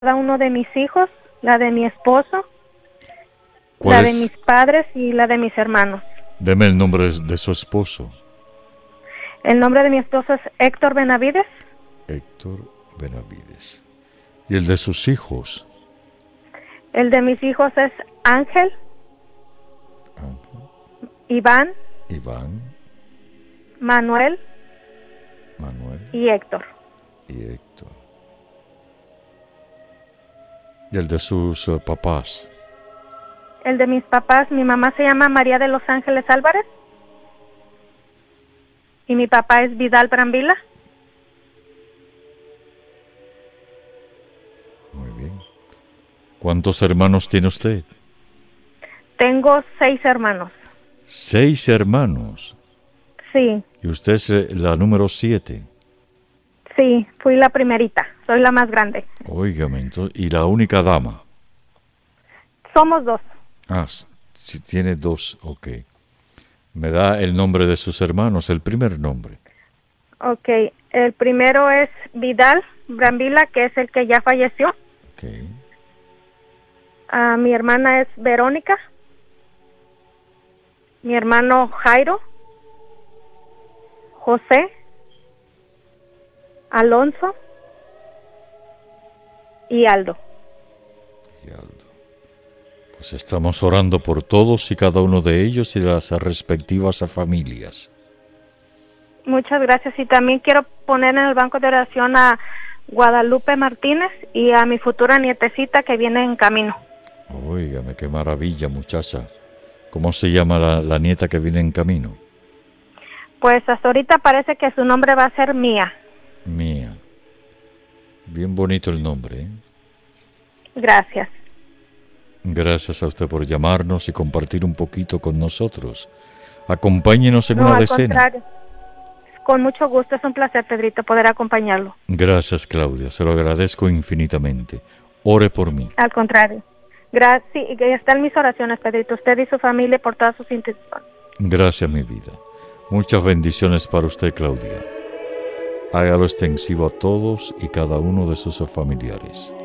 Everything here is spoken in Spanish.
cada uno de mis hijos, la de mi esposo, ¿Cuál la de es? mis padres y la de mis hermanos. Deme el nombre de su esposo. El nombre de mi esposo es Héctor Benavides. Héctor Benavides. ¿Y el de sus hijos? El de mis hijos es Ángel, Ángel, Iván, Iván, Manuel Manuel y Héctor. y Héctor. ¿Y el de sus papás? El de mis papás, mi mamá se llama María de los Ángeles Álvarez y mi papá es Vidal Brambila. Muy bien. ¿Cuántos hermanos tiene usted? Tengo 6 hermanos. 6 hermanos. Sí, ¿Y usted es la número 7? sí, fui la primerita, soy la más grande. Óigame, entonces, ¿y la única dama? Somos 2. Ah, si tiene 2, ok. ¿Me da el nombre de sus hermanos, el primer nombre? Ok, el primero es Vidal Brambila, que es el que ya falleció. Ok. Mi hermana es Verónica. Mi hermano Jairo. José. Alonso. Y Aldo. Y Aldo. Pues estamos orando por todos y cada uno de ellos y las respectivas familias. Muchas gracias. Y también quiero poner en el banco de oración a Guadalupe Martínez y a mi futura nietecita que viene en camino. Óigame, qué maravilla, muchacha. ¿Cómo se llama la nieta que viene en camino? Pues hasta ahorita parece que su nombre va a ser Mía. Mía. Bien bonito el nombre, ¿eh? Gracias. Gracias a usted por llamarnos y compartir un poquito con nosotros. Acompáñenos en No, una al decena. contrario. Con mucho gusto, es un placer, Pedrito, poder acompañarlo. Gracias, Claudia, se lo agradezco infinitamente. Ore por mí. Al contrario. Gracias. Y que están mis oraciones, Pedrito, usted y su familia por todas sus intenciones. Gracias, mi vida. Muchas bendiciones para usted, Claudia. Hágalo extensivo a todos y cada uno de sus familiares.